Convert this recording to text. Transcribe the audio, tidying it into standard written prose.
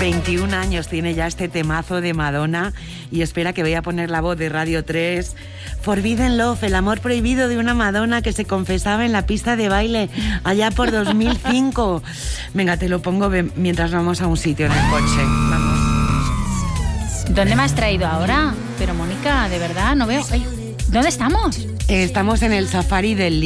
21 años tiene ya este temazo de Madonna y espera que voy a poner la voz de Radio 3. Forbidden Love, el amor prohibido de una Madonna que se confesaba en la pista de baile allá por 2005. Venga, te lo pongo mientras vamos a un sitio en el coche. Vamos. ¿Dónde me has traído ahora? Pero Mónica, de verdad, no veo... Ay, ¿dónde estamos? Estamos en el safari del